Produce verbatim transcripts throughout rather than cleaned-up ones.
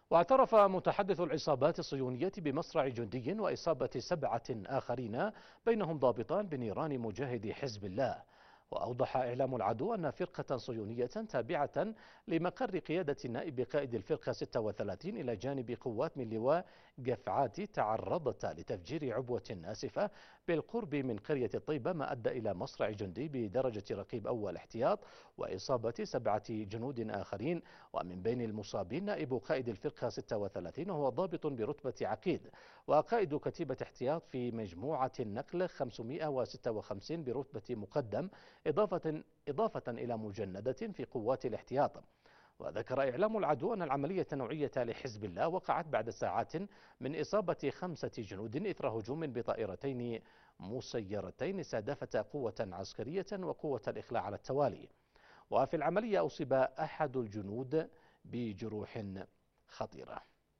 واعترف متحدث العصابات الصهيونية بمصرع جندي وإصابة سبعة آخرين بينهم ضابطان بنيران مجاهدي حزب الله. وأوضح إعلام العدو أن فرقة صهيونية تابعة لمقر قيادة النائب قائد الفرقة ستة وثلاثين إلى جانب قوات من لواء قفعات تعرضتا لتفجير عبوة ناسفة بالقرب من قرية الطيبة، ما أدى إلى مصرع جندي بدرجة رقيب أول احتياط وإصابة سبعة جنود آخرين، ومن بين المصابين نائب قائد الفرقة ستة وثلاثين وهو ضابط برتبة عقيد، وقائد كتيبة احتياط في مجموعة النقل خمسمائة وستة وخمسين برتبة مقدم، إضافة, إضافة إلى مجندة في قوات الاحتياط. وذكر إعلام العدو أن العملية النوعية لحزب الله وقعت بعد ساعات من إصابة خمسة جنود إثر هجوم بطائرتين مسيرتين استهدفتا قوة عسكرية وقوة الإخلاء على التوالي. وفي العملية أصيب أحد الجنود بجروح خطيرة.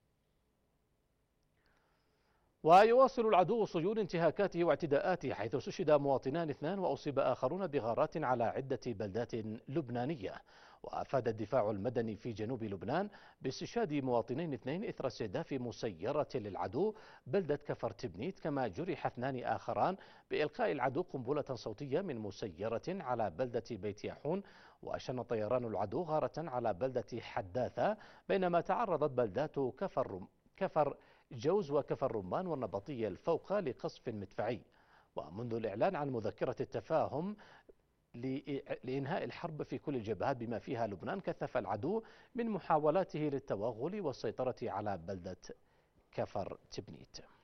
ويواصل العدو الصهيوني انتهاكاته واعتداءاته، حيث استشهد مواطنان اثنان وأصيب آخرون بغارات على عدة بلدات لبنانية. وأفاد الدفاع المدني في جنوب لبنان باستشهاد مواطنين اثنين إثر استهداف مسيرة للعدو بلدة كفر تبنيت، كما جرح اثنان آخران بإلقاء العدو قنبلة صوتية من مسيرة على بلدة بيت ياحون. وأشن طيران العدو غارة على بلدة حداثة، بينما تعرضت بلدات كفر كفر جوز وكفر رمان والنبطية الفوقة لقصف مدفعي. ومنذ الإعلان عن مذكرة التفاهم لإنهاء الحرب في كل الجبهات بما فيها لبنان، كثف العدو من محاولاته للتوغل والسيطرة على بلدة كفر تبنيت.